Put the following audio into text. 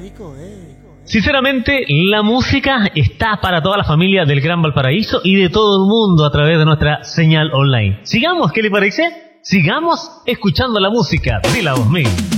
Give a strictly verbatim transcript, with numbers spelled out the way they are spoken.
Sinceramente, la música está para toda la familia del Gran Valparaíso y de todo el mundo a través de nuestra señal online. Sigamos, ¿qué le parece? Sigamos escuchando la música de la dos mil.